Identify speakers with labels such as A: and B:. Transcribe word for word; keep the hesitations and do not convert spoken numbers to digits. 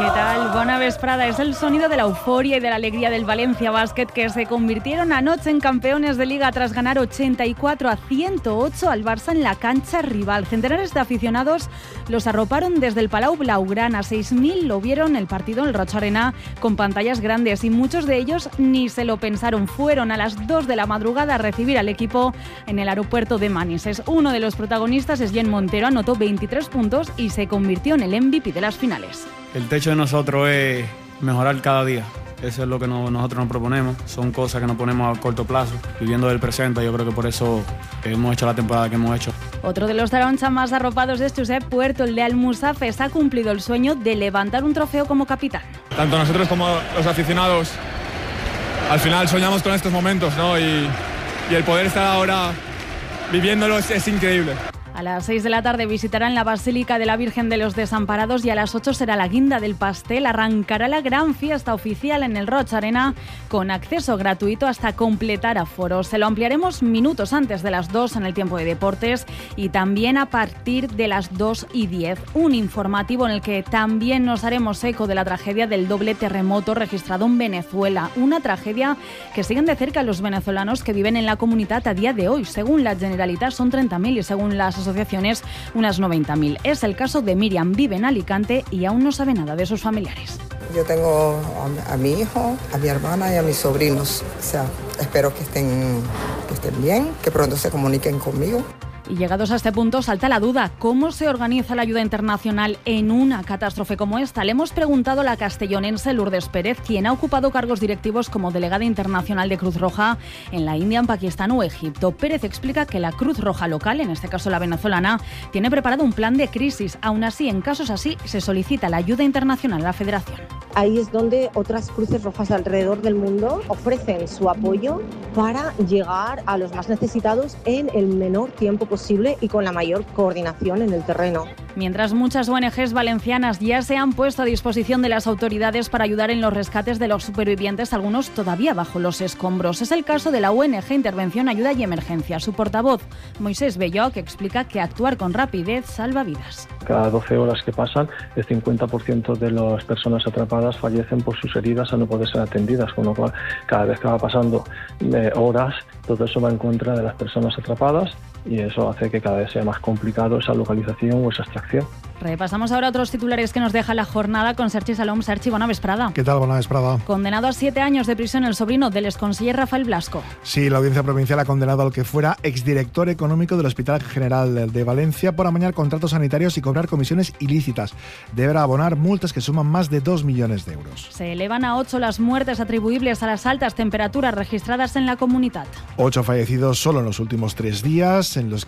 A: ¿Qué tal? Bona vesprada. Es el sonido de la euforia y de la alegría del Valencia Basket, que se convirtieron anoche en campeones de Liga tras ganar ochenta y cuatro a ciento ocho al Barça en la cancha rival. Centenares de aficionados los arroparon desde el Palau Blaugrana. seis mil lo vieron el partido en el Roig Arena con pantallas grandes y muchos de ellos ni se lo pensaron. Fueron a las dos de la madrugada a recibir al equipo en el aeropuerto de Manises. Uno de los protagonistas es Jen Montero, anotó veintitrés puntos y se convirtió en el M V P de las finales.
B: El techo de nosotros es mejorar cada día. Eso es lo que no, nosotros nos proponemos. Son cosas que nos ponemos a corto plazo, viviendo del presente. Yo creo que por eso hemos hecho la temporada que hemos hecho.
A: Otro de los taroncha más arropados es Josep Puerto, el de Almusafes. Ha cumplido el sueño de levantar un trofeo como capitán.
C: Tanto nosotros como los aficionados, al final soñamos con estos momentos, ¿no? Y, y el poder estar ahora viviéndolos es increíble.
A: A las seis de la tarde visitarán la Basílica de la Virgen de los Desamparados y a las ocho será la guinda del pastel. Arrancará la gran fiesta oficial en el Roig Arena con acceso gratuito hasta completar aforo. Se lo ampliaremos minutos antes de las dos en el tiempo de deportes y también a partir de las dos y diez. Un informativo en el que también nos haremos eco de la tragedia del doble terremoto registrado en Venezuela. Una tragedia que siguen de cerca los venezolanos que viven en la comunidad a día de hoy. Según la Generalitat son treinta mil y según las asociaciones unas noventa mil. Es el caso de Miriam, vive en Alicante y aún no sabe nada de sus familiares.
D: Yo tengo a, a mi hijo, a mi hermana y a mis sobrinos. O sea, espero que estén, que estén bien, que pronto se comuniquen conmigo.
A: Y llegados a este punto salta la duda, ¿cómo se organiza la ayuda internacional en una catástrofe como esta? Le hemos preguntado a la castellonense Lourdes Pérez, quien ha ocupado cargos directivos como delegada internacional de Cruz Roja en la India, en Pakistán o Egipto. Pérez explica que la Cruz Roja local, en este caso la venezolana, tiene preparado un plan de crisis. Aún así, en casos así, se solicita la ayuda internacional a la Federación.
E: Ahí es donde otras cruces rojas alrededor del mundo ofrecen su apoyo para llegar a los más necesitados en el menor tiempo posible y con la mayor coordinación en el terreno.
A: Mientras muchas O N Ges valencianas ya se han puesto a disposición de las autoridades para ayudar en los rescates de los supervivientes, algunos todavía bajo los escombros. Es el caso de la O N G Intervención, Ayuda y Emergencia. Su portavoz, Moisés Belloc, explica que actuar con rapidez salva vidas.
F: Cada doce horas que pasan, el cincuenta por ciento de las personas atrapadas fallecen por sus heridas al no poder ser atendidas, con lo cual cada vez que va pasando eh, horas, todo eso va en contra de las personas atrapadas y eso hace que cada vez sea más complicado esa localización o esa extracción.
A: Repasamos ahora otros titulares que nos deja la jornada con Sergi Salom. Sergi, bona vesprada.
G: ¿Qué tal? Bona vesprada.
A: Condenado a siete años de prisión el sobrino del exconseller Rafael Blasco.
G: Sí, la Audiencia Provincial ha condenado al que fuera exdirector económico del Hospital General de Valencia por amañar contratos sanitarios y cobrar comisiones ilícitas. Deberá abonar multas que suman más de dos millones de euros.
A: Se elevan a ocho las muertes atribuibles a las altas temperaturas registradas en la comunidad.
G: Ocho fallecidos solo en los últimos tres días, en los